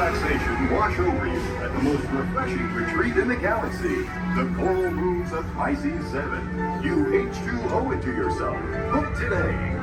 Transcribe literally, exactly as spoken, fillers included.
relaxation wash over you at the most refreshing retreat in the galaxy, the Coral Moons of Pisces seven. You H two O it to yourself. Book today.